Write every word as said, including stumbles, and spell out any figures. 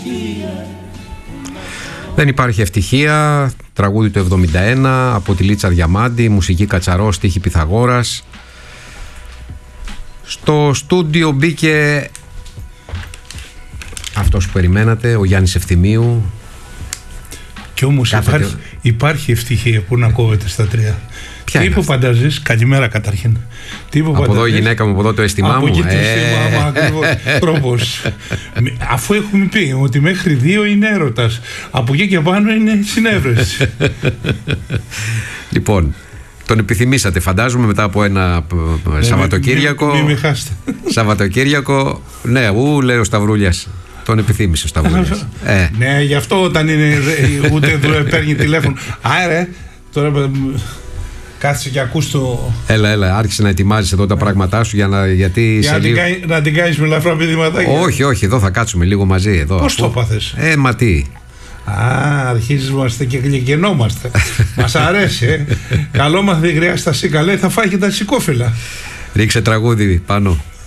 Δεν υπάρχει ευτυχία, τραγούδι του εβδομήντα ένα από τη Λίτσα Διαμάντη, μουσική Κατσαρό, στίχη Πυθαγόρας. Στο στούντιο μπήκε αυτός που περιμένατε, ο Γιάννης Ευθυμίου. Κι όμως υπάρχει, υπάρχει ευτυχία που να κόβεται στα τρία. Τι είπε ο Πανταζής, καλημέρα καταρχήν. Τι είπε ο από Πανταζής, εδώ η γυναίκα μου, από εδώ το αίσθημά μου. Από εκεί το ε... αίσθημά μου ακριβώς τρόπος. Αφού έχουμε πει ότι μέχρι δύο είναι έρωτας, από εκεί και πάνω είναι συνέβρεση. Λοιπόν, τον επιθυμήσατε φαντάζομαι μετά από ένα ναι, Σαββατοκύριακο. Μην μη, μη, μη Σαββατοκύριακο, ναι, ου, λέει ο Σταυρούλιας. Τον επιθύμησε ο Σταυρούλιας. ε. Ναι, γι' αυτό όταν είναι ούτε παίρνει τηλέφωνο. Άρα, τώρα κάτσε και ακούς το... Έλα, έλα, άρχισε να ετοιμάζεις εδώ τα πράγματά σου για να, γιατί για σε να, λίγο... την κάνει, να την κάνεις με ελαφρά πηδηματάκια. Όχι, όχι, εδώ θα κάτσουμε λίγο μαζί εδώ. Πώς το πάθες? Ε, μα τι. Α, αρχίζουμε και γλυκαινόμαστε. Μας αρέσει, ε. Καλό μας δεν χρειάζεται τα σίκα, λέει, θα φάει και τα σικόφυλλα. Ρίξε τραγούδι πάνω.